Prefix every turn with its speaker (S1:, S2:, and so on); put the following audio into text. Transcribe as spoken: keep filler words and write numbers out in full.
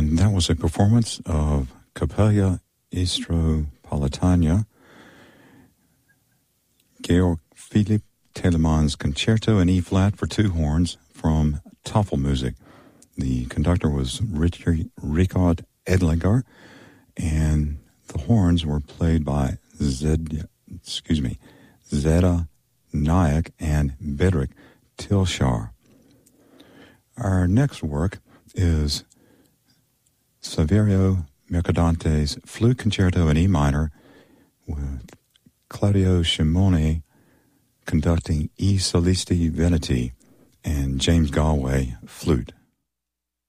S1: And that was a performance of Capella Istropolitana, Georg Philipp Telemann's Concerto in E-flat for two horns from Tafelmusik. The conductor was Richard, Richard Edlinger, and the horns were played by Zed, excuse me, Zeta Nayak and Bedřich Tilšar. Our next work is Saverio Mercadante's Flute Concerto in E minor with Claudio Scimone conducting E Solisti Veneti and James Galway flute.